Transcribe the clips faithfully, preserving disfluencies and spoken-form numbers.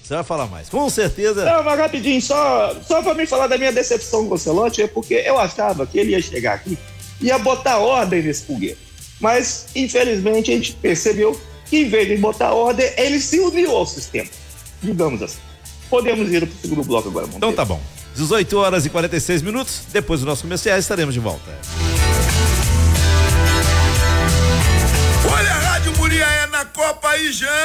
Você vai falar mais, com certeza. Não, mas rapidinho, só, só pra mim falar da minha decepção com o Ancelotti, é porque eu achava que ele ia chegar aqui e ia botar ordem nesse foguete. Mas, infelizmente, a gente percebeu que, em vez de botar ordem, ele se uniu ao sistema. Digamos assim. Podemos ir pro segundo bloco agora, Monteiro. Então tá bom. dezoito horas e quarenta e seis minutos. Depois do nosso comercial, estaremos de volta. Olha a Rádio Muriaé na Copa e já.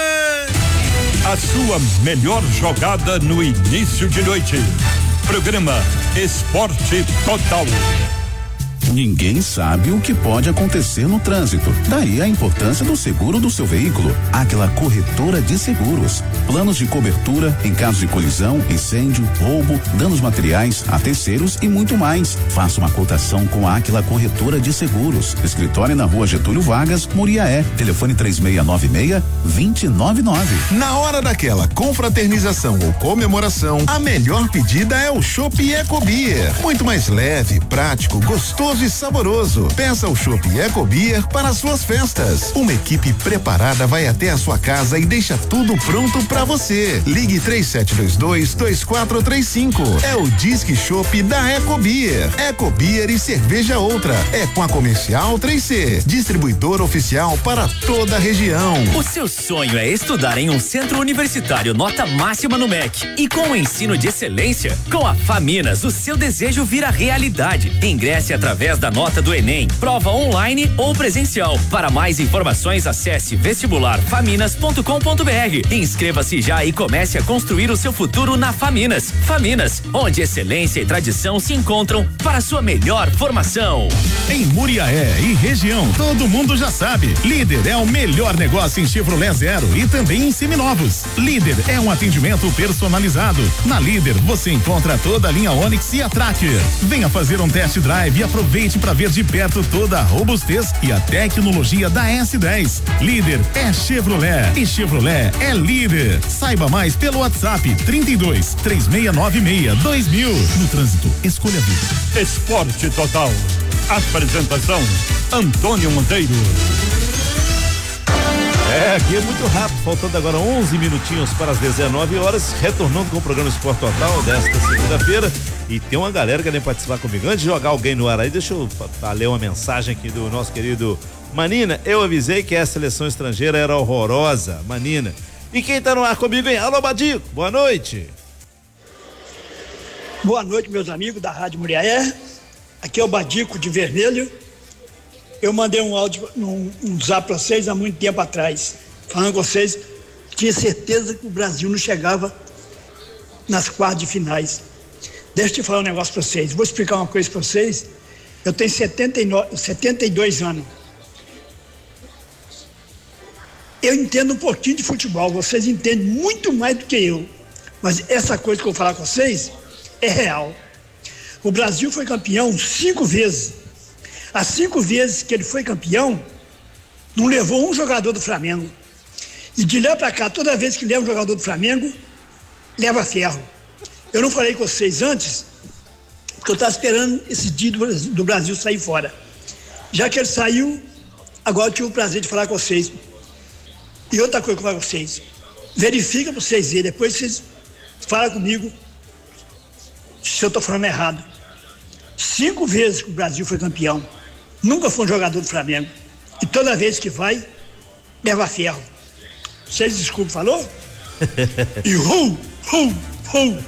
A sua melhor jogada no início de noite. Programa Esporte Total. Ninguém sabe o que pode acontecer no trânsito. Daí a importância do seguro do seu veículo. Aquela corretora de seguros. Planos de cobertura em caso de colisão, incêndio, roubo, danos materiais, a terceiros e muito mais. Faça uma cotação com a Aquila Corretora de Seguros. Escritório na Rua Getúlio Vargas, Muriaé. Telefone três seis nove seis, dois zero nove nove. Na hora daquela confraternização ou comemoração, a melhor pedida é o Chopp Eco Beer. Muito mais leve, prático, gostoso e saboroso. Peça o Chopp Eco Beer para suas festas. Uma equipe preparada vai até a sua casa e deixa tudo pronto para você. Ligue três sete dois dois, dois quatro três cinco. É o Disque Chopp da Eco Beer. Eco Beer e cerveja outra. É com a Comercial três C, distribuidor oficial para toda a região. O seu sonho é estudar em um centro universitário nota máxima no M E C e com o ensino de excelência? Com a Faminas, o seu desejo vira realidade. Ingresse através da nota do Enem, prova online ou presencial. Para mais informações, acesse vestibular faminas ponto com ponto br. Inscreva-se já e comece a construir o seu futuro na Faminas. Faminas, onde excelência e tradição se encontram para sua melhor formação. Em Muriaé e região, todo mundo já sabe. Líder é o melhor negócio em Chevrolet Zero e também em seminovos. Líder é um atendimento personalizado. Na Líder você encontra toda a linha Onix e a Tracker. Venha fazer um test drive e aproveite para ver de perto toda a robustez e a tecnologia da S dez. Líder é Chevrolet e Chevrolet é líder. Saiba mais pelo WhatsApp trinta e dois, três seis nove seis, dois mil. No trânsito, escolha a vida. Esporte Total. Apresentação Antônio Monteiro. É, aqui é muito rápido, faltando agora onze minutinhos para as dezenove horas, retornando com o programa Esporte Total desta segunda-feira. E tem uma galera querendo participar comigo. Antes de jogar alguém no ar aí, deixa eu pra ler uma mensagem aqui do nosso querido Manina. Eu avisei que a seleção estrangeira era horrorosa, Manina. E quem tá no ar comigo, hein? Alô, Badico, boa noite. Boa noite, meus amigos da Rádio Muriaé. Aqui é o Badico de Vermelho. Eu mandei um áudio, um, um zap pra vocês há muito tempo atrás, falando com vocês, tinha certeza que o Brasil não chegava nas quartas de finais. Deixa eu te falar um negócio pra vocês, vou explicar uma coisa pra vocês. Eu tenho setenta e nove, setenta e dois anos. Eu entendo um pouquinho de futebol, vocês entendem muito mais do que eu, mas essa coisa que eu vou falar com vocês é real. O Brasil foi campeão cinco vezes. As cinco vezes que ele foi campeão, não levou um jogador do Flamengo. E de lá para cá, toda vez que leva um jogador do Flamengo, leva ferro. Eu não falei com vocês antes, porque eu estava esperando esse dia do, do Brasil sair fora. Já que ele saiu, agora eu tive o prazer de falar com vocês. E outra coisa que eu falo com vocês, verifica para vocês verem, depois vocês falam comigo se eu estou falando errado. Cinco vezes que o Brasil foi campeão, nunca foi um jogador do Flamengo. E toda vez que vai, leva ferro. Vocês desculpem, falou? E rum, rum, rum.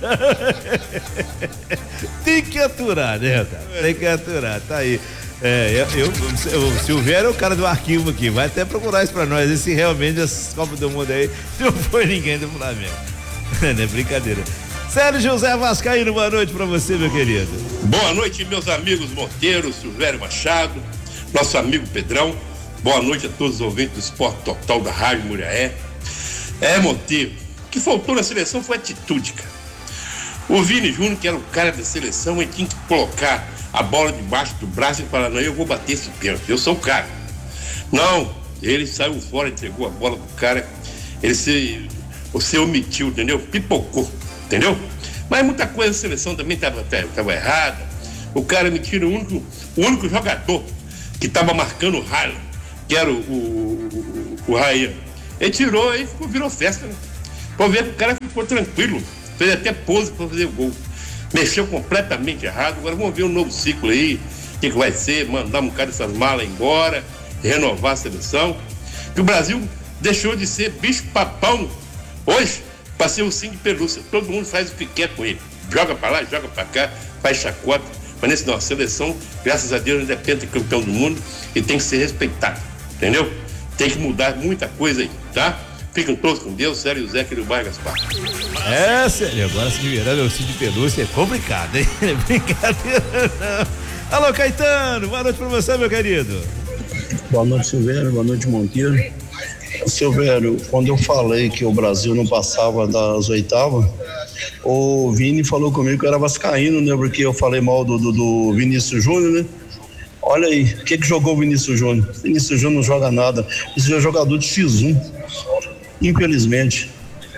Tem que aturar, né, cara? Tem que aturar, tá aí. É, eu, eu, o Silvério é o cara do arquivo aqui, vai até procurar isso pra nós, e se realmente essa Copa do Mundo aí não foi ninguém do Flamengo. Não é brincadeira. Sérgio José Vascaíno, boa noite pra você, meu querido. Boa noite, meus amigos Monteiro, Silvério Machado, nosso amigo Pedrão. Boa noite a todos os ouvintes do Esporte Total da Rádio Muriaé. É, Monteiro, o que faltou na seleção foi atitude, cara. O Vini Júnior, que era o cara da seleção, ele tinha que colocar a bola debaixo do braço e falar, não, eu vou bater esse pênalti, eu sou o cara. Não, ele saiu fora, entregou a bola pro cara, ele se, você omitiu, entendeu? Pipocou. Entendeu? Mas muita coisa da seleção também estava tava errada. O cara me tira o único, o único jogador que estava marcando o Haaland, que era o, o, o, o Raia. Ele tirou e virou festa, né? Pode ver que o cara ficou tranquilo, fez até pose para fazer o gol. Mexeu completamente errado. Agora vamos ver um novo ciclo aí, o que, que vai ser, mandar um cara dessas malas embora, renovar a seleção. Que o Brasil deixou de ser bicho-papão hoje para ser ursinho de pelúcia. Todo mundo faz o que quer com ele. Joga para lá, joga para cá, faz chacota. Mas nessa nossa seleção, graças a Deus, ainda é pentacampeão do mundo e tem que ser respeitado, entendeu? Tem que mudar muita coisa aí, tá? Fiquem todos com Deus, Sério José, que ele vai, Gaspar. É, sério, agora se virar meu ursinho de pelúcia é complicado, hein? É brincadeira, não. Alô, Caetano, boa noite pra você, meu querido. Boa noite, Silvério, boa noite, Monteiro. Silvério, quando eu falei que o Brasil não passava das oitavas, o Vini falou comigo que eu era vascaíno, né? Porque eu falei mal do, do, do Vinícius Júnior, né? Olha aí, o que que jogou o Vinícius Júnior? Vinícius Júnior não joga nada. Esse é jogador de X um, infelizmente.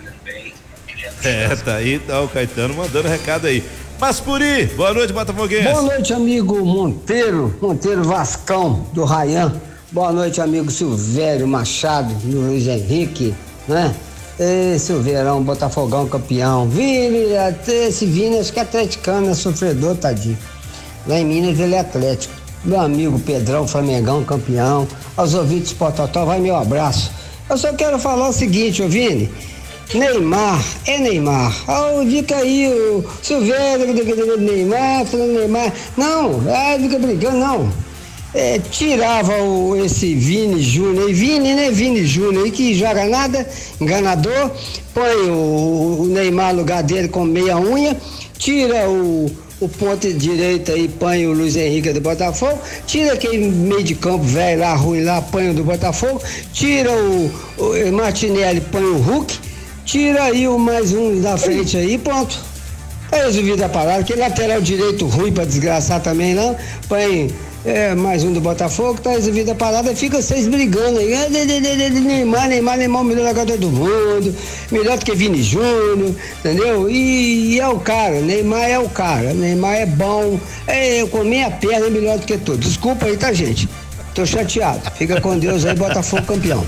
É, tá aí, tá o Caetano mandando recado aí. Maspuri, boa noite, Botafoguense. Boa noite, amigo Monteiro, Monteiro Vascão, do Rayan. Boa noite, amigo Silvério Machado, do Luiz Henrique, né? Ei, Silveirão, Botafogão campeão. Vini, esse Vini, acho que é atleticano, é sofredor, tadinho. Lá em Minas ele é atlético. Meu amigo Pedrão, Flamengão, campeão. Aos ouvintes Sport Total, vai meu abraço. Eu só quero falar o seguinte, ô Vini. Neymar, é Neymar. Ah, fica aí o Silvério, Neymar, falando Neymar. Não, ah, fica brigando, não. É, tirava o, esse Vini Júnior, e Vini, né? Vini Júnior, que joga nada, enganador, põe o, o Neymar no lugar dele com meia unha, tira o, o ponto direito aí, põe o Luiz Henrique do Botafogo, tira aquele meio de campo velho lá, ruim lá, põe o do Botafogo, tira o, o Martinelli, põe o Hulk, tira aí o mais um da frente aí, pronto. Tá resolvido a parada, aquele lateral direito ruim pra desgraçar também não, põe é, mais um do Botafogo, tá resolvida a parada, fica vocês brigando aí, Neymar, Neymar, Neymar, o melhor jogador do mundo, melhor do que Vini Júnior, entendeu? E, e é o cara, Neymar é o cara, Neymar é bom, é, com meia perna é melhor do que tudo. Desculpa aí, tá, gente? Tô chateado. Fica com Deus aí, Botafogo campeão.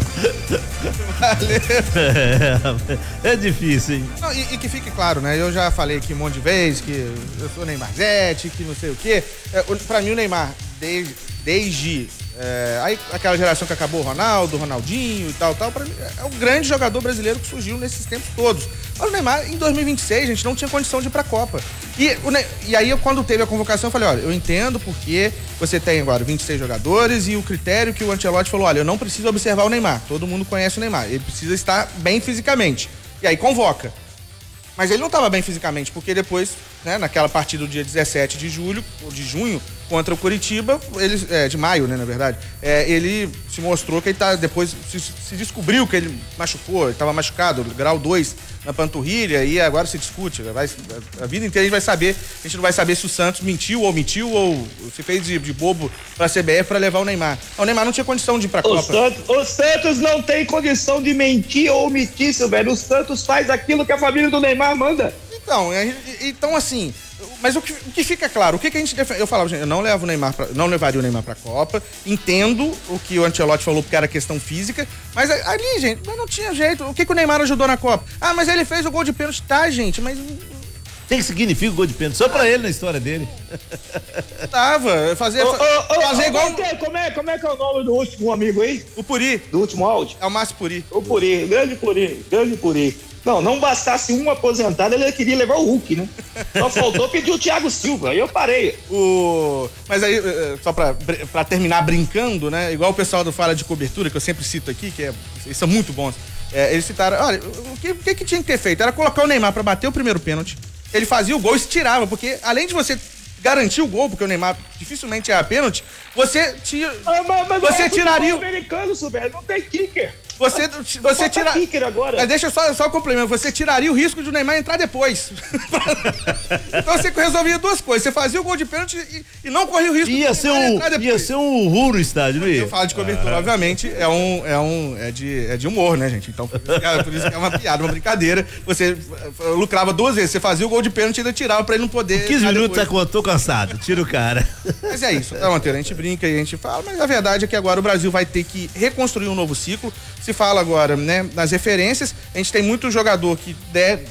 É, é difícil, hein? Não, e, e que fique claro, né? Eu já falei aqui um monte de vezes que eu sou Neymarzete, que não sei o quê. É, pra mim, o Neymar, desde, desde é, aí, aquela geração que acabou, o Ronaldo, Ronaldinho e tal, tal, pra mim, é o grande jogador brasileiro que surgiu nesses tempos todos. Mas o Neymar, em dois mil e vinte e seis, a gente não tinha condição de ir pra Copa. E, o ne- e aí, quando teve a convocação, eu falei, olha, eu entendo porque você tem agora vinte e seis jogadores e o critério que o Ancelotti falou, olha, eu não preciso observar o Neymar. Todo mundo conhece o Neymar. Ele precisa estar bem fisicamente. E aí, convoca. Mas ele não estava bem fisicamente, porque depois, né, naquela partida do dia dezessete de julho, ou de junho, contra o Coritiba, ele, é, de maio, né, na verdade, é, ele se mostrou que ele tá, depois se, se descobriu que ele machucou, ele estava machucado, grau dois na panturrilha, e agora se discute, vai, a vida inteira a gente vai saber, a gente não vai saber se o Santos mentiu ou omitiu, ou se fez de, de bobo pra C B F pra levar o Neymar. O Neymar não tinha condição de ir pra o Copa. Santos, o Santos não tem condição de mentir ou omitir, seu velho. O Santos faz aquilo que a família do Neymar manda. Então, é, então assim, mas o que, o que fica claro, o que, que a gente defende? Eu falava, gente, eu não levo o Neymar pra, não levaria o Neymar pra Copa, entendo o que o Ancelotti falou porque era questão física, mas ali, gente, mas não tinha jeito. O que, que o Neymar ajudou na Copa? Ah, mas ele fez o gol de pênalti, tá, gente, mas... O que significa o gol de pênalti? Só pra ele na história dele. Tava, fazer, Ô, ô, ô, fazer ô, igual... Monteiro, como é, como é que é o nome do último amigo aí? O Puri. Do último áudio? É o Márcio Puri. O Puri, grande Puri, grande Puri. Não, não bastasse um aposentado, ele queria levar o Hulk, né? Só faltou pedir o Thiago Silva, aí eu parei. O... Mas aí, só pra, pra terminar brincando, né? Igual o pessoal do Fala de Cobertura, que eu sempre cito aqui, que é, eles são muito bons. É, eles citaram, olha, o que, o que que tinha que ter feito? Era colocar o Neymar pra bater o primeiro pênalti. Ele fazia o gol e se tirava, porque além de você garantir o gol, porque o Neymar dificilmente é a pênalti, você tira, ah, mas, mas você é tiraria o americano, Silvério, não tem kicker. Você, você tira... kicker agora. Mas deixa só, só o complemento. Você tiraria o risco de o Neymar entrar depois. Então você resolvia duas coisas. Você fazia o gol de pênalti e, e não corria o risco ia de ser Neymar um, entrar depois. Ia ser um urro no estádio, não ia? Eu falo de cobertura, ah. obviamente, é um, é um, é de, é de humor, né, gente? Então, é, por isso que é uma piada, uma brincadeira. Você lucrava duas vezes. Você fazia o gol de pênalti e ainda tirava pra ele não poder... quinze minutos é quando eu tô cansado. Tira o cara. Mas é isso, tá, Monteiro? A gente brinca e a gente fala, mas a verdade é que agora o Brasil vai ter que reconstruir um novo ciclo. se fala agora, né, nas referências, a gente tem muito jogador que de,